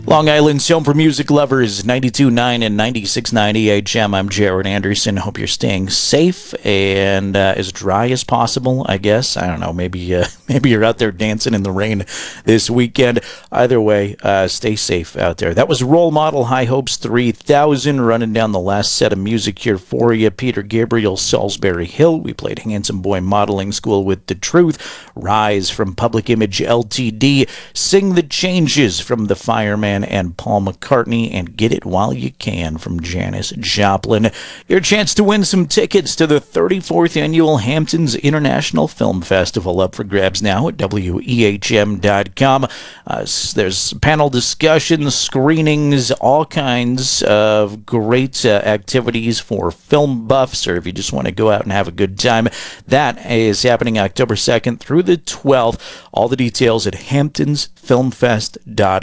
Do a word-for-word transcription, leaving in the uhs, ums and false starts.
Long Island's home for music lovers, ninety-two point nine and ninety-six point nine E H M. I'm Jared Anderson. Hope you're staying safe and uh, as dry as possible, I guess. I don't know, maybe uh, maybe you're out there dancing in the rain this weekend. Either way, uh, stay safe out there. That was Role Model High Hopes three thousand, running down the last set of music here for you. Peter Gabriel, Salisbury Hill. We played Handsome Boy Modeling School with The Truth. Rise from Public Image L T D. Sing the Changes from The Fireman and Paul McCartney, and Get It While You Can from Janis Joplin. Your chance to win some tickets to the thirty-fourth Annual Hamptons International Film Festival up for grabs now at W E H M dot com. Uh, there's panel discussions, screenings, all kinds of great uh, activities for film buffs, or if you just want to go out and have a good time. That is happening October second through the twelfth. All the details at hamptons film fest dot